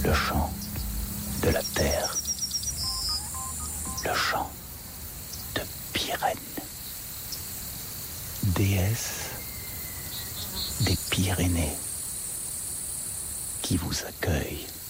le chant de la terre, le chant de Pirène, déesse des Pyrénées, qui vous accueille.